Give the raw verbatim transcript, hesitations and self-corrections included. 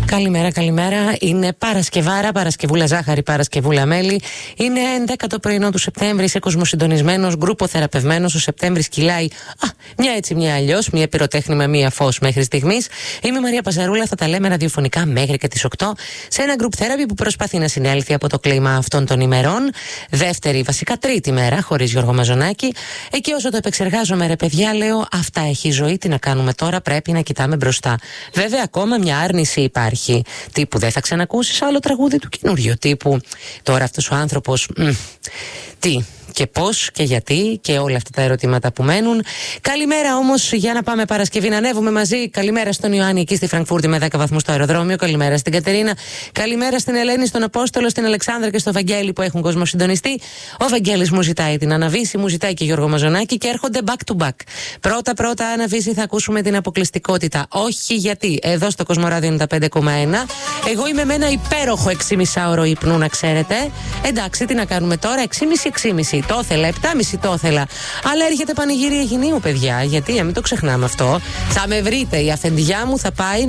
Καλημέρα, καλημέρα. Είναι Παρασκευάρα, Παρασκευούλα ζάχαρη, Παρασκευούλα μέλι. Είναι έντεκα το πρωινό του Σεπτέμβρη, είσαι κοσμοσυντονισμένος, γκρούπο θεραπευμένος. Ο Σεπτέμβρης κυλάει. Α, μια έτσι, μια αλλιώς. Μια πυροτέχνημα, μια φως μέχρι στιγμής. Είμαι η Μαρία Παζαρούλα, θα τα λέμε ραδιοφωνικά μέχρι και τις οκτώ. Σε ένα γκρουπ θέραπη που προσπαθεί να συνέλθει από το κλίμα αυτών των ημερών. Δεύτερη, βασικά τρίτη μέρα, χωρίς Γιώργο Μαζονάκη. Εκεί όσο το επεξεργάζομαι, ρε παιδιά, λέω αυτά έχει η ζωή. Τι να κάνουμε τώρα, πρέπει να κοιτάμε μπροστά. Βέβαια, ακόμα μια άρνηση υπάρχει. Τύπου δεν θα ξανακούσεις άλλο τραγούδι του καινούριο. Τύπου τώρα αυτός ο άνθρωπος. Μ, τι και πώς και γιατί και όλα αυτά τα ερωτήματα που μένουν. Καλημέρα όμως, για να πάμε Παρασκευή να ανέβουμε μαζί. Καλημέρα στον Ιωάννη εκεί στη Φραγκφούρτη με δέκα βαθμούς στο αεροδρόμιο. Καλημέρα στην Κατερίνα. Καλημέρα στην Ελένη, στον Απόστολο, στην Αλεξάνδρα και στο Βαγγέλη που έχουν κόσμο συντονιστεί. Ο Βαγγέλης μου ζητάει την Αναβίση, μου ζητάει και Γιώργο Μαζονάκη και έρχονται back to back. Πρώτα-πρώτα, Αναβίση, θα ακούσουμε την αποκλειστικότητα. Όχι γιατί εδώ στο Κοσμοράδιο ενενήντα πέντε κόμμα ένα. Εγώ είμαι με ένα υπέροχο έξι και μισή ώρο ύπνου, να ξέρετε. Εντάξει, τι να κάνουμε τώρα, έξι και μισή έξι και μισή. Το ήθελα, επτά και μισή το ήθελα. Αλλά έρχεται πανηγύρι Αιγινίου, παιδιά. Γιατί, μην το ξεχνάμε αυτό. Θα με βρείτε, η αφεντιά μου θα πάει